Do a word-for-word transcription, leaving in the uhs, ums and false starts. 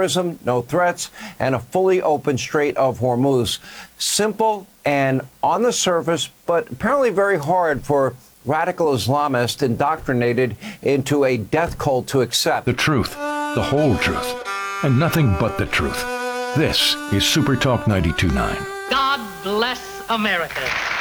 terrorism, no threats, and a fully open Strait of Hormuz. Simple and on the surface, but apparently very hard for radical Islamists indoctrinated into a death cult to accept. The truth, the whole truth, and nothing but the truth. This is Super Talk ninety-two point nine. God bless America.